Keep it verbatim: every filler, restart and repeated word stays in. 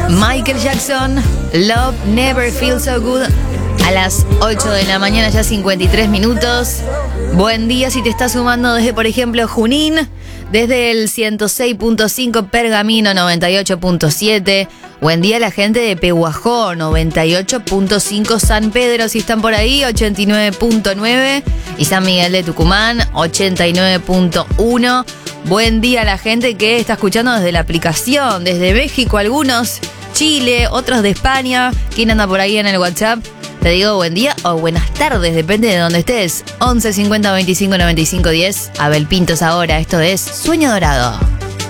Michael Jackson, Love Never Feels So Good. A las ocho de la mañana, ya cincuenta y tres minutos. Buen día si te estás sumando desde, por ejemplo, Junín, desde el ciento seis punto cinco, Pergamino noventa y ocho punto siete. Buen día a la gente de Pehuajó, noventa y ocho punto cinco, San Pedro, si están por ahí, ochenta y nueve punto nueve. Y San Miguel de Tucumán, ochenta y nueve punto uno. Buen día a la gente que está escuchando desde la aplicación, desde México algunos, Chile, otros de España. ¿Quién anda por ahí en el WhatsApp? Te digo buen día o buenas tardes, depende de donde estés. once cincuenta veinticinco noventa y cinco diez. Abel Pintos ahora, esto es Sueño Dorado.